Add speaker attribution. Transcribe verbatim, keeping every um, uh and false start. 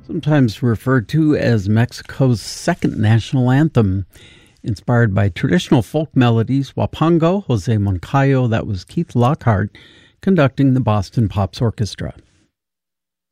Speaker 1: sometimes referred to as Mexico's second national anthem. Inspired by traditional folk melodies, Huapango, Jose Moncayo, that was Keith Lockhart, conducting the Boston Pops Orchestra.